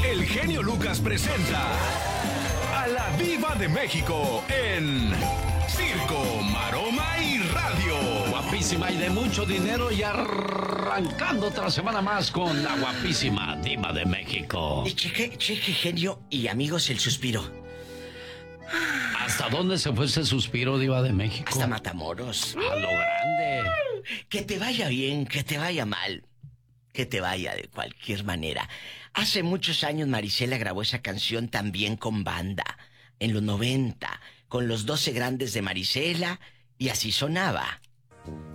el genio Lucas presenta a la Diva de México en Circo, Maroma y Radio. Guapísima y de mucho dinero, y arrancando otra semana más con la guapísima Diva de México. Y cheque, genio y amigos, el suspiro. ¿Hasta dónde se fue ese suspiro, Diva de México? Hasta Matamoros. A lo grande. Que te vaya bien, que te vaya mal, que te vaya de cualquier manera. Hace muchos años Marisela grabó esa canción también con banda, en los 90, con los 12 grandes de Marisela, y así sonaba.